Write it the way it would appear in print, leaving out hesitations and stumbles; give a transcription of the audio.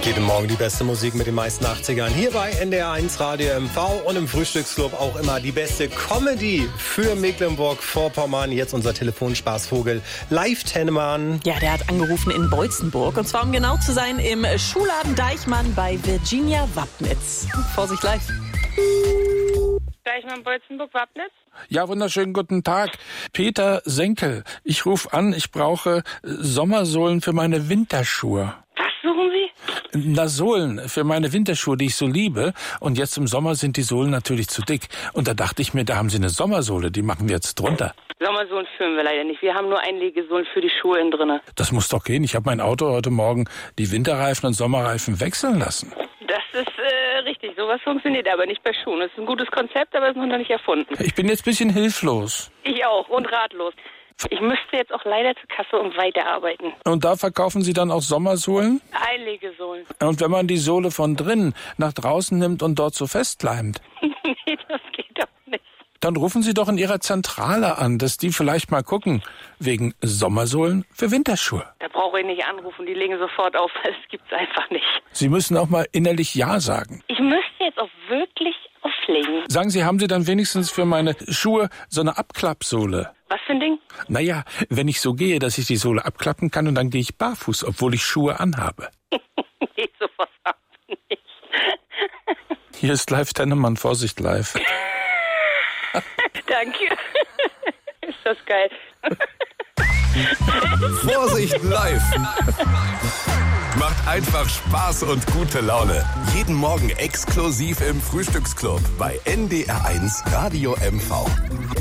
Jeden Morgen die beste Musik mit den meisten 80ern. Hier bei NDR1 Radio MV und im Frühstücksclub auch immer die beste Comedy für Mecklenburg-Vorpommern. Jetzt unser Telefonspaßvogel Live Tennemann. Ja, der hat angerufen in Beutzenburg. Und zwar, um genau zu sein, im Schuhladen Deichmann bei Virginia Wappnitz. Vorsicht live. Deichmann, Beutzenburg, Wappnitz? Ja, wunderschönen guten Tag. Peter Senkel. Ich rufe an, ich brauche Sommersohlen für meine Winterschuhe. Was suchen Sie? Na, Sohlen für meine Winterschuhe, die ich so liebe. Und jetzt im Sommer sind die Sohlen natürlich zu dick. Und da dachte ich mir, da haben Sie eine Sommersohle, die machen wir jetzt drunter. Sommersohlen führen wir leider nicht. Wir haben nur Einlegesohlen für die Schuhe innen drinne. Das muss doch gehen. Ich habe mein Auto heute Morgen die Winterreifen und Sommerreifen wechseln lassen. Das ist richtig. Sowas funktioniert aber nicht bei Schuhen. Das ist ein gutes Konzept, aber es ist noch nicht erfunden. Ich bin jetzt ein bisschen hilflos. Ich auch und ratlos. Ich müsste jetzt auch leider zur Kasse und weiterarbeiten. Und da verkaufen Sie dann auch Sommersohlen? Einlegesohlen. Und wenn man die Sohle von drinnen nach draußen nimmt und dort so festkleimt? Nee, das geht doch nicht. Dann rufen Sie doch in Ihrer Zentrale an, dass die vielleicht mal gucken, wegen Sommersohlen für Winterschuhe. Da brauche ich nicht anrufen, die legen sofort auf, weil es gibt's einfach nicht. Sie müssen auch mal innerlich Ja sagen. Ich müsste jetzt auch wirklich auflegen. Sagen Sie, haben Sie dann wenigstens für meine Schuhe so eine Abklappsohle? Was für ein Ding? Naja, wenn ich so gehe, dass ich die Sohle abklappen kann und dann gehe ich barfuß, obwohl ich Schuhe anhabe. Nee, sowas haben wir nicht. Hier ist Live Tennemann, Vorsicht live. Danke. Ist das geil. Vorsicht live. Macht einfach Spaß und gute Laune. Jeden Morgen exklusiv im Frühstücksclub bei NDR1 Radio MV.